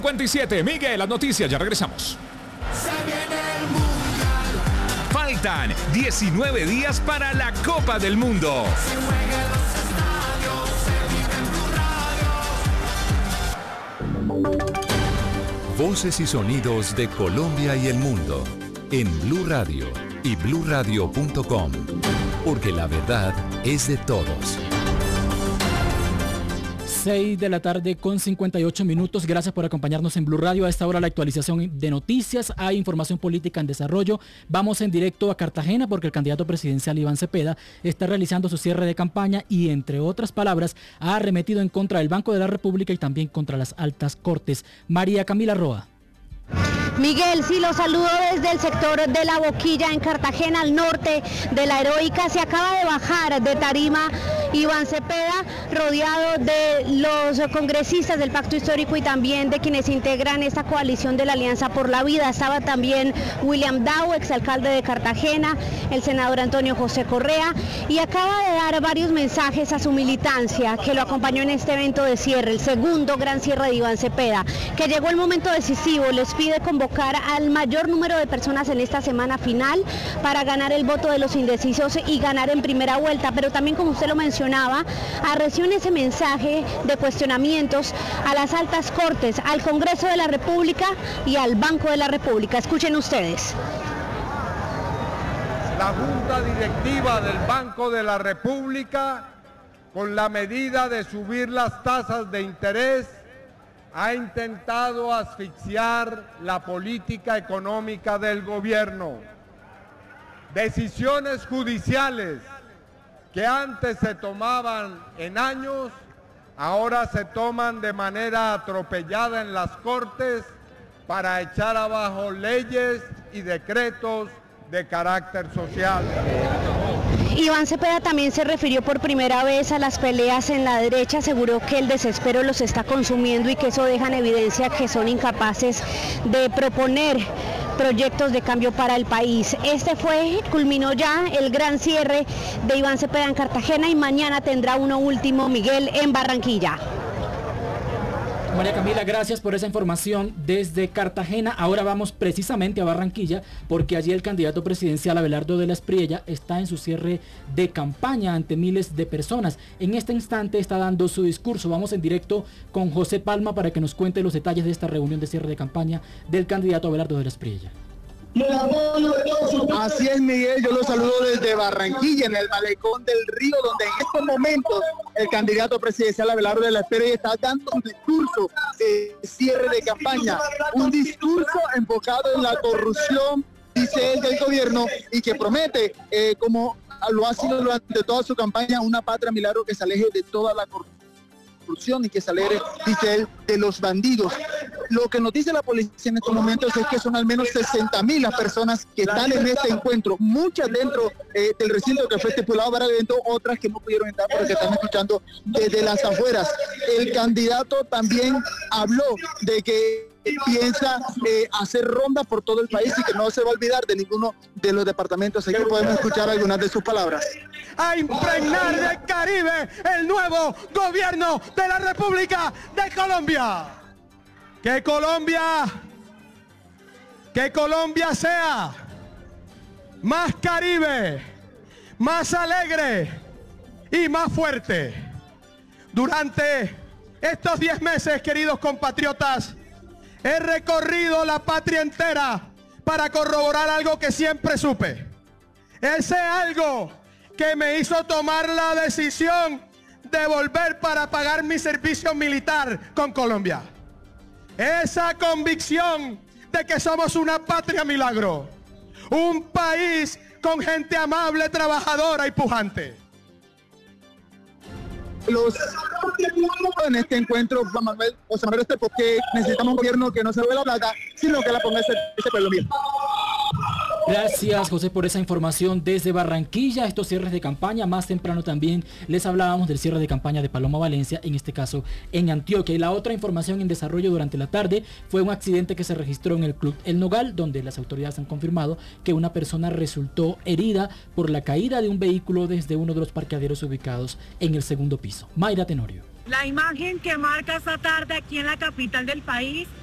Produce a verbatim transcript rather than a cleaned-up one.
cincuenta y siete, Miguel, las noticias, ya regresamos. Se viene el mundial. Faltan diecinueve días para la Copa del Mundo. Se juega en los estadios, se vive en Blue Radio. Voces y sonidos de Colombia y el mundo en Blue Radio y blue radio punto com, porque la verdad es de todos. seis de la tarde con cincuenta y ocho minutos. Gracias por acompañarnos en Blue Radio. A esta hora la actualización de noticias. Hay información política en desarrollo. Vamos en directo a Cartagena porque el candidato presidencial Iván Cepeda está realizando su cierre de campaña y, entre otras palabras, ha arremetido en contra del Banco de la República y también contra las altas cortes. María Camila Roa. Miguel, sí, los saludo desde el sector de La Boquilla en Cartagena, al norte de la Heroica. Se acaba de bajar de tarima Iván Cepeda, rodeado de los congresistas del Pacto Histórico y también de quienes integran esta coalición de la Alianza por la Vida. Estaba también William Dow, exalcalde de Cartagena, el senador Antonio José Correa, y acaba de dar varios mensajes a su militancia que lo acompañó en este evento de cierre, el segundo gran cierre de Iván Cepeda, que llegó el momento decisivo. Les pide convocar al mayor número de personas en esta semana final para ganar el voto de los indecisos y ganar en primera vuelta, pero también, como usted lo mencionaba, arreció ese mensaje de cuestionamientos a las altas cortes, al Congreso de la República y al Banco de la República. Escuchen ustedes. La Junta Directiva del Banco de la República, con la medida de subir las tasas de interés, ha intentado asfixiar la política económica del gobierno. Decisiones judiciales que antes se tomaban en años, ahora se toman de manera atropellada en las Cortes para echar abajo leyes y decretos de carácter social. Iván Cepeda también se refirió por primera vez a las peleas en la derecha, aseguró que el desespero los está consumiendo y que eso deja en evidencia que son incapaces de proponer proyectos de cambio para el país. Este fue, culminó ya el gran cierre de Iván Cepeda en Cartagena y mañana tendrá uno último, Miguel, en Barranquilla. María Camila, gracias por esa información desde Cartagena. Ahora vamos precisamente a Barranquilla porque allí el candidato presidencial Abelardo de la Espriella está en su cierre de campaña ante miles de personas. En este instante está dando su discurso. Vamos en directo con José Palma para que nos cuente los detalles de esta reunión de cierre de campaña del candidato Abelardo de la Espriella. Así es, Miguel, yo lo saludo desde Barranquilla, en el malecón del río, donde en estos momentos el candidato presidencial Abelardo de la Espriella está dando un discurso de cierre de campaña, un discurso enfocado en la corrupción, dice él, del gobierno, y que promete, eh, como lo ha sido durante toda su campaña, una patria milagro que se aleje de toda la corrupción y que se aleje, dice él, de los bandidos. Lo que nos dice la policía en estos momentos es que son al menos sesenta mil las personas que están en este encuentro, muchas dentro eh, del recinto que fue estipulado para el evento, otras que no pudieron entrar porque están escuchando desde las afueras. El candidato también habló de que piensa eh, hacer rondas por todo el país y que no se va a olvidar de ninguno de los departamentos. Así que podemos escuchar algunas de sus palabras. A impregnar de Caribe el nuevo gobierno de la República de Colombia. Que Colombia, que Colombia sea más Caribe, más alegre y más fuerte. Durante estos diez meses, queridos compatriotas, he recorrido la patria entera para corroborar algo que siempre supe. Ese algo que me hizo tomar la decisión de volver para pagar mi servicio militar con Colombia. Esa convicción de que somos una patria milagro, un país con gente amable, trabajadora y pujante. Los en este encuentro, Juan Manuel, José Manuel, este porque necesitamos un gobierno que no se robe la plata, sino que la ponga ese, ese pueblo mío. Gracias, José, por esa información desde Barranquilla. Estos cierres de campaña, más temprano también les hablábamos del cierre de campaña de Paloma Valencia, en este caso en Antioquia. Y la otra información en desarrollo durante la tarde fue un accidente que se registró en el Club El Nogal, donde las autoridades han confirmado que una persona resultó herida por la caída de un vehículo desde uno de los parqueaderos ubicados en el segundo piso. Mayra Tenorio. La imagen que marca esta tarde aquí en la capital del país